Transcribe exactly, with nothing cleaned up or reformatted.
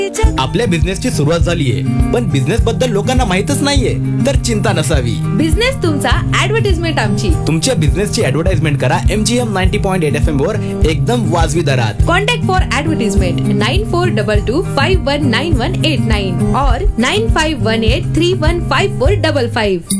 आपल्या बिझनेसची सुरुवात झालीये, पण बिझनेस बद्दल लोकांना माहितच नाहीये, तर चिंता नसावी. बिझनेस तुमचा, ऍडव्हर्टाइजमेंट आमची. तुमच्या बिझनेसची ऍडव्हर्टाइजमेंट करा M G M ninety point eight F M वर एकदम वाजवी दरात. Contact for advertisement nine four double two five one nine one eight nine और nine five one eight three one five four double five.